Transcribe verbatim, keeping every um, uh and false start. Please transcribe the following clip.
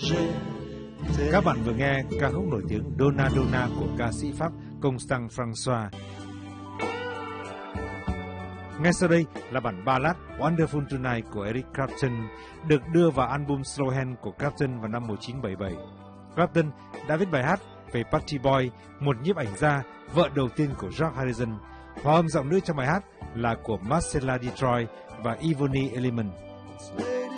Các bạn vừa nghe ca khúc nổi tiếng Donna Donna của ca sĩ Pháp Constant François. Ngay sau đây là bản ballad Wonderful Tonight của Eric Clapton, được đưa vào album Slow Hand của Clapton vào năm một nghìn chín trăm bảy mươi bảy. Clapton đã viết bài hát về Pattie Boyd, một nhiếp ảnh gia, vợ đầu tiên của George Harrison. Hòa âm giọng nữ trong bài hát là của Marcella Detroit và Ebony Elliman.